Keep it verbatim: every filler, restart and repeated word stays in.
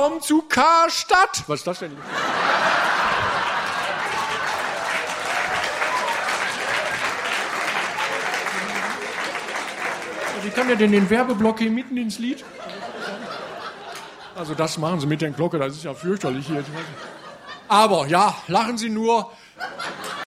willkommen zu Karstadt. Was ist das denn? Wie kann der denn den Werbeblock hier mitten ins Lied? Also das machen Sie mit der Glocke, das ist ja fürchterlich hier. Aber ja, lachen Sie nur.